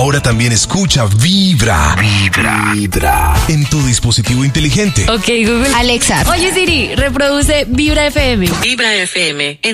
Ahora también escucha Vibra. Vibra. En tu dispositivo inteligente. Ok, Google. Alexa. Oye, Siri, reproduce Vibra FM. Vibra FM.